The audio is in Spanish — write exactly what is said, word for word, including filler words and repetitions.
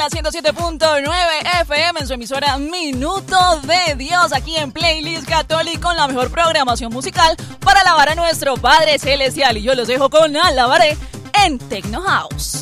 ciento siete punto nueve F M en su emisora Minuto de Dios, aquí en Playlist Católico, con la mejor programación musical para alabar a nuestro Padre Celestial. Y yo los dejo con Alabaré en Techno House.